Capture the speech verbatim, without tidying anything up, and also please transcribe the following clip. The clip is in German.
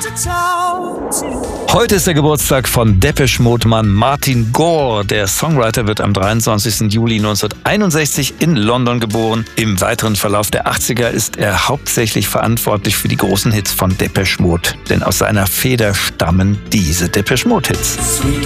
Heute ist der Geburtstag von Depeche Mode-Mann Martin Gore. Der Songwriter wird am dreiundzwanzigsten Juli neunzehnhunderteinundsechzig in London geboren. Im weiteren Verlauf der achtziger ist er hauptsächlich verantwortlich für die großen Hits von Depeche Mode. Denn aus seiner Feder stammen diese Depeche Mode-Hits.